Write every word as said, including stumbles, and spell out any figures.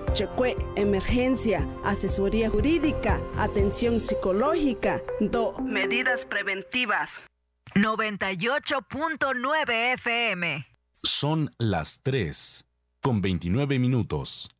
Checue, emergencia, asesoría jurídica, atención psicológica, do medidas preventivas. noventa y ocho punto nueve F M. Son las tres con veintinueve minutos.